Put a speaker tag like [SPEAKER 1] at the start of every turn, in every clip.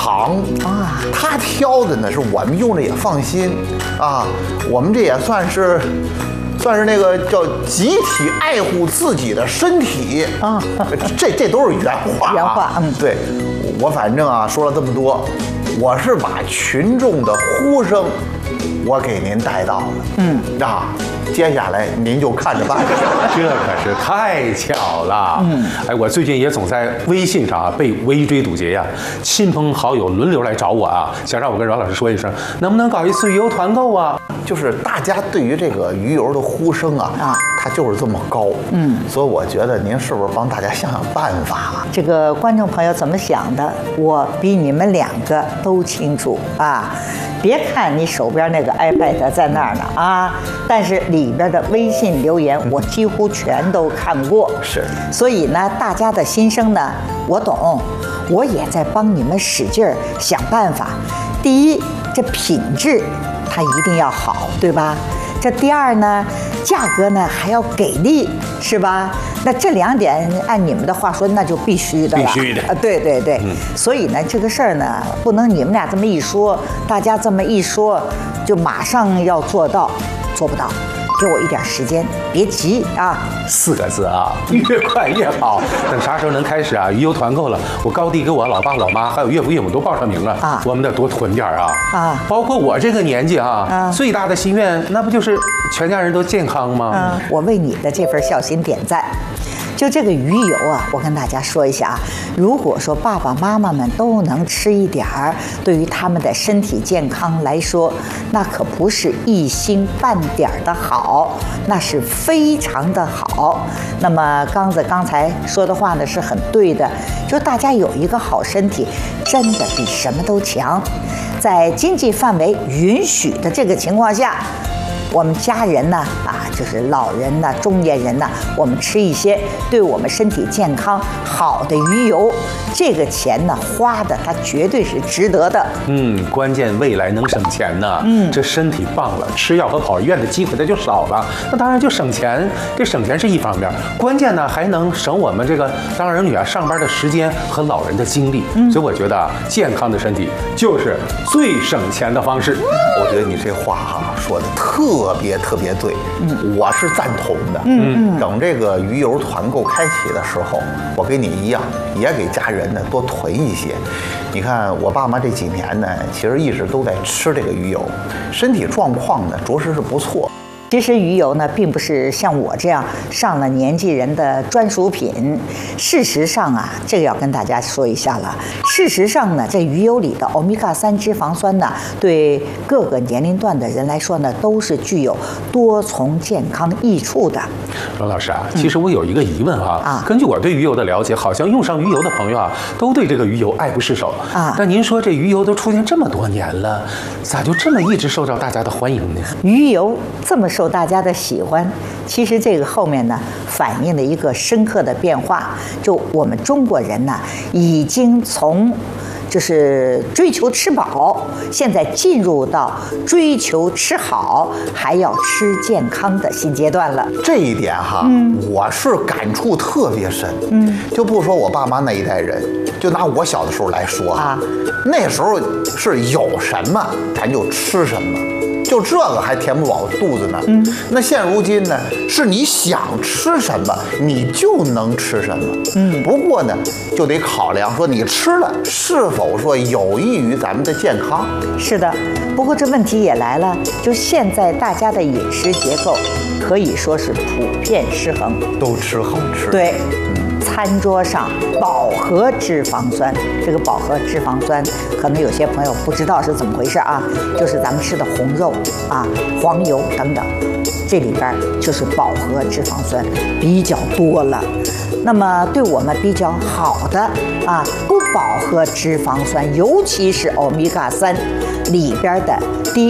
[SPEAKER 1] 糖啊，他挑的呢是我们用着也放心啊，我们这也算是那个叫集体爱护自己的身体啊，这都是原话。
[SPEAKER 2] 原话，
[SPEAKER 1] 对，我反正啊说了这么多，我是把群众的呼声我给您带到了，接下来您就看着办。
[SPEAKER 3] 这可是太巧了。哎，我最近也总在微信上啊被围追堵截呀，亲朋好友轮流来找我啊，想让我跟饶老师说一声，能不能搞一次鱼油团购啊？
[SPEAKER 1] 就是大家对于这个鱼油的呼声啊，它就是这么高。所以我觉得您是不是帮大家想想办法？
[SPEAKER 2] 这个观众朋友怎么想的，我比你们两个都清楚啊。别看你手边那个 iPad 在那儿呢啊，但是里边的微信留言我几乎全都看过。
[SPEAKER 1] 是，
[SPEAKER 2] 所以呢，大家的心声呢，我懂，我也在帮你们使劲儿想办法。第一，这品质它一定要好，对吧？这第二呢，价格呢还要给力，是吧？那这两点按你们的话说，那就必须的了。
[SPEAKER 3] 必须的
[SPEAKER 2] 啊，对对对。所以呢，这个事儿呢，不能你们俩这么一说，大家这么一说，就马上要做到，做不到。给我一点时间，别急啊
[SPEAKER 3] ！4个字啊，越快越好。等啥时候能开始啊？鱼油团购了，我高低给我老爸老妈还有岳父岳母都报上名了啊！我们得多囤点啊！包括我这个年纪啊，最大的心愿那不就是全家人都健康吗？
[SPEAKER 2] 我为你的这份孝心点赞。就这个鱼油啊，我跟大家说一下啊，如果说爸爸妈妈们都能吃一点儿，对于他们的身体健康来说，那可不是一星半点的好，那是非常的好。那么刚子刚才说的话呢是很对的，就大家有一个好身体，真的比什么都强。在经济范围允许的这个情况下，我们家人呢，就是老人呢、中年人呢，我们吃一些对我们身体健康好的鱼油，这个钱呢花的它绝对是值得的。
[SPEAKER 3] 关键未来能省钱呢。这身体棒了，吃药和跑医院的机会它就少了，那当然就省钱。这省钱是一方面，关键呢还能省我们这个当儿女啊上班的时间和老人的精力。所以我觉得健康的身体就是最省钱的方式。
[SPEAKER 1] 我觉得你这话说的特别对，我是赞同的。等这个鱼油团购开启的时候，我跟你一样，也给家人呢多囤一些。你看我爸妈这几年呢，其实一直都在吃这个鱼油，身体状况呢着实是不错。
[SPEAKER 2] 其实鱼油呢，并不是像我这样上了年纪人的专属品。事实上啊，这个要跟大家说一下了。事实上呢，这鱼油里的欧米伽3脂肪酸呢，对各个年龄段的人来说呢，都是具有多重健康益处的。
[SPEAKER 3] 罗老师啊，其实我有一个疑问根据我对鱼油的了解，好像用上鱼油的朋友啊，都对这个鱼油爱不释手啊。但您说这鱼油都出现这么多年了，咋就这么一直受到大家的欢迎呢？
[SPEAKER 2] 鱼油这么受大家的喜欢，其实这个后面呢，反映了一个深刻的变化，就我们中国人呢，已经从就是追求吃饱，现在进入到追求吃好，还要吃健康的新阶段了。
[SPEAKER 1] 这一点我是感触特别深。就不说我爸妈那一代人，就拿我小的时候来说那时候是有什么咱就吃什么。就这个还填不饱肚子呢。那现如今呢，是你想吃什么，你就能吃什么。不过呢，就得考量说你吃了是否说有益于咱们的健康。
[SPEAKER 2] 是的，不过这问题也来了，就现在大家的饮食结构可以说是普遍失衡，
[SPEAKER 1] 都吃好吃。
[SPEAKER 2] 对。餐桌上饱和脂肪酸，这个饱和脂肪酸可能有些朋友不知道是怎么回事就是咱们吃的红肉黄油等等，这里边就是饱和脂肪酸比较多了。那么对我们比较好的不饱和脂肪酸，尤其是欧米伽3里边的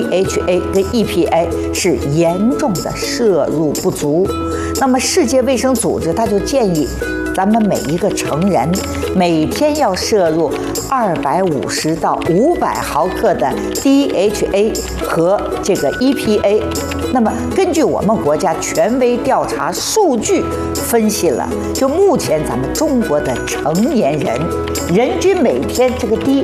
[SPEAKER 2] DHA 跟 EPA 是严重的摄入不足。那么世界卫生组织它就建议咱们每一个成人每天要摄入250到500毫克的 DHA 和这个 EPA。那么根据我们国家权威调查数据分析了，就目前咱们中国的成年人人均每天这个